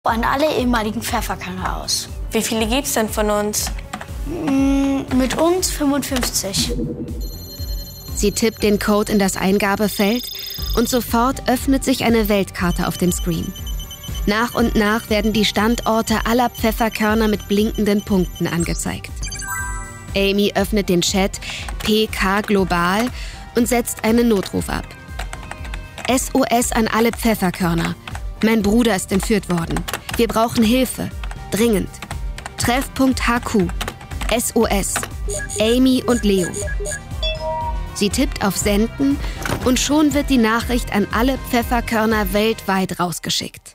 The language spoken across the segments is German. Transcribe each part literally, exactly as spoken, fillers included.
An alle ehemaligen Pfefferkörner aus. Wie viele gibt's denn von uns? Mm, mit uns fünfundfünfzig. Sie tippt den Code in das Eingabefeld und sofort öffnet sich eine Weltkarte auf dem Screen. Nach und nach werden die Standorte aller Pfefferkörner mit blinkenden Punkten angezeigt. Amy öffnet den Chat P K Global und setzt einen Notruf ab. S O S an alle Pfefferkörner. Mein Bruder ist entführt worden. Wir brauchen Hilfe. Dringend. Treffpunkt H Q. S O S. Amy und Leo. Sie tippt auf Senden und schon wird die Nachricht an alle Pfefferkörner weltweit rausgeschickt.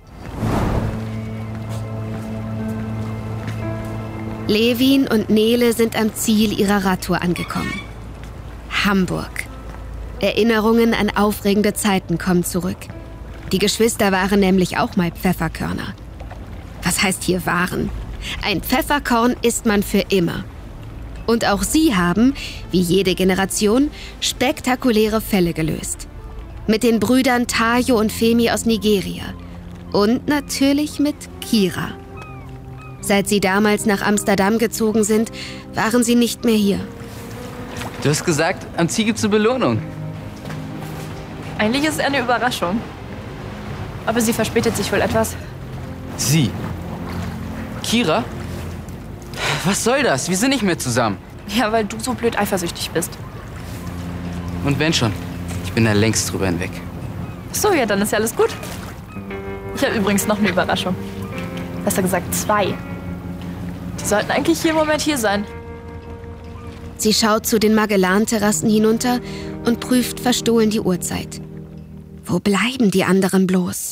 Levin und Nele sind am Ziel ihrer Radtour angekommen. Hamburg. Erinnerungen an aufregende Zeiten kommen zurück. Die Geschwister waren nämlich auch mal Pfefferkörner. Was heißt hier waren? Ein Pfefferkorn isst man für immer. Und auch sie haben, wie jede Generation, spektakuläre Fälle gelöst. Mit den Brüdern Tayo und Femi aus Nigeria. Und natürlich mit Kira. Seit sie damals nach Amsterdam gezogen sind, waren sie nicht mehr hier. Du hast gesagt, am Ziel gibt's eine Belohnung. Eigentlich ist es eine Überraschung. Aber sie verspätet sich wohl etwas. Sie? Kira? Was soll das? Wir sind nicht mehr zusammen. Ja, weil du so blöd eifersüchtig bist. Und wenn schon, ich bin da längst drüber hinweg. Ach so, ja, dann ist ja alles gut. Ich habe übrigens noch eine Überraschung. Besser gesagt zwei. Die sollten eigentlich jeden Moment hier sein. Sie schaut zu den Magellan-Terrassen hinunter und prüft verstohlen die Uhrzeit. Wo bleiben die anderen bloß?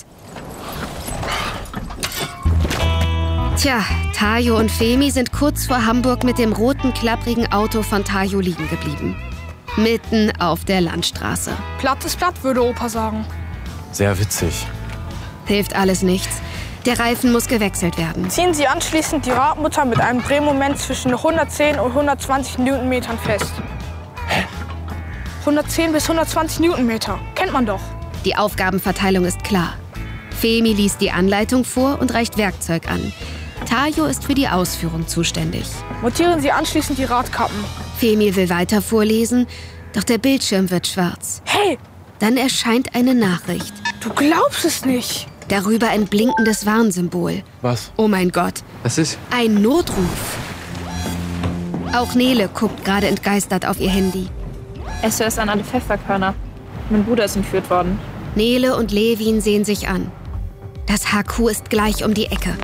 Tja, Tayo und Femi sind kurz vor Hamburg mit dem roten, klapprigen Auto von Tayo liegen geblieben. Mitten auf der Landstraße. Platt ist platt, würde Opa sagen. Sehr witzig. Hilft alles nichts. Der Reifen muss gewechselt werden. Ziehen Sie anschließend die Radmutter mit einem Drehmoment zwischen hundertzehn und hundertzwanzig Newtonmetern fest. Hä? hundertzehn bis hundertzwanzig Newtonmeter. Kennt man doch. Die Aufgabenverteilung ist klar. Femi liest die Anleitung vor und reicht Werkzeug an. Tayo ist für die Ausführung zuständig. Montieren Sie anschließend die Radkappen. Femi will weiter vorlesen, doch der Bildschirm wird schwarz. Hey! Dann erscheint eine Nachricht. Du glaubst es nicht. Darüber ein blinkendes Warnsymbol. Was? Oh mein Gott. Was ist? Ein Notruf. Auch Nele guckt gerade entgeistert auf ihr Handy. S O S an alle Pfefferkörner. Mein Bruder ist entführt worden. Nele und Levin sehen sich an. Das H Q ist gleich um die Ecke.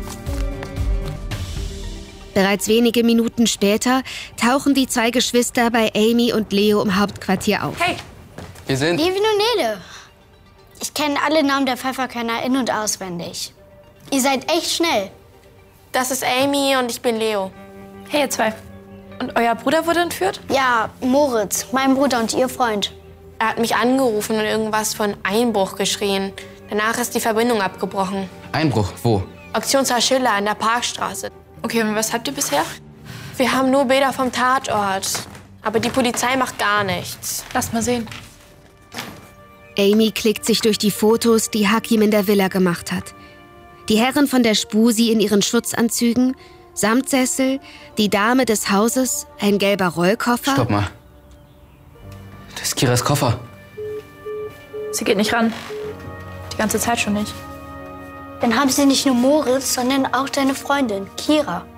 Bereits wenige Minuten später tauchen die zwei Geschwister bei Amy und Leo im Hauptquartier auf. Hey! Wir sind... Levin und Nele. Ich kenne alle Namen der Pfefferkörner in- und auswendig. Ihr seid echt schnell. Das ist Amy und ich bin Leo. Hey, ihr zwei. Und euer Bruder wurde entführt? Ja, Moritz, mein Bruder und ihr Freund. Er hat mich angerufen und irgendwas von Einbruch geschrien. Danach ist die Verbindung abgebrochen. Einbruch, wo? Auktionshaus Schiller an der Parkstraße. Okay, und was habt ihr bisher? Wir haben nur Bilder vom Tatort. Aber die Polizei macht gar nichts. Lasst mal sehen. Amy klickt sich durch die Fotos, die Hakim in der Villa gemacht hat. Die Herren von der Spusi in ihren Schutzanzügen, Samtsessel, die Dame des Hauses, ein gelber Rollkoffer. Stopp mal. Das ist Kiras Koffer. Sie geht nicht ran. Die ganze Zeit schon nicht. Dann haben sie nicht nur Moritz, sondern auch deine Freundin, Kira.